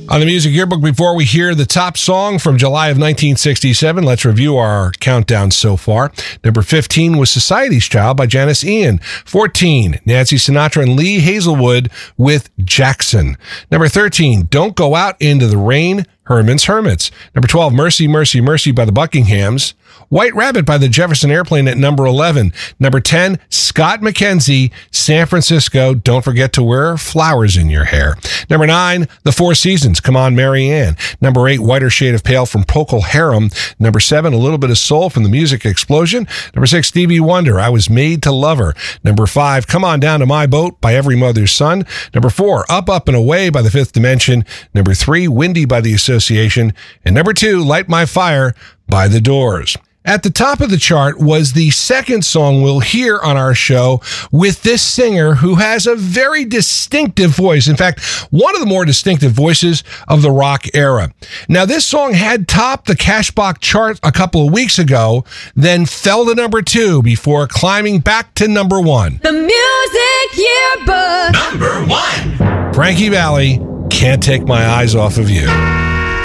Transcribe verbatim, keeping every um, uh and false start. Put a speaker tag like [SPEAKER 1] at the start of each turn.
[SPEAKER 1] On the Music Yearbook, before we hear the top song from July of nineteen sixty-seven, let's review our countdown so far. Number fifteen was Society's Child by Janis Ian. fourteen, Nancy Sinatra and Lee Hazelwood with Jackson. Number thirteen, Don't Go Out Into the Rain, Herman's Hermits. Number twelve, Mercy, Mercy, Mercy by the Buckinghams. White Rabbit by the Jefferson Airplane at number eleven. Number ten, Scott McKenzie, San Francisco, Don't Forget to Wear Flowers in Your Hair. Number nine, The Four Seasons, Come On Mary Ann. Number eight, Whiter Shade of Pale from Procol Harum. Number seven, A Little Bit of Soul from the Music Explosion. Number six, Stevie Wonder, I Was Made to Love Her. Number five, Come On Down to My Boat by Every Mother's Son. Number four, Up, Up and Away by the Fifth Dimension. Number three, Windy by the Association. And number two, Light My Fire by The Doors. At the top of the chart was the second song we'll hear on our show with this singer who has a very distinctive voice. In fact, one of the more distinctive voices of the rock era. Now, this song had topped the Cashbox chart a couple of weeks ago, then fell to number two before climbing back to number one.
[SPEAKER 2] The Music Yearbook.
[SPEAKER 3] Number one.
[SPEAKER 1] Frankie Valli, Can't Take My Eyes Off of You.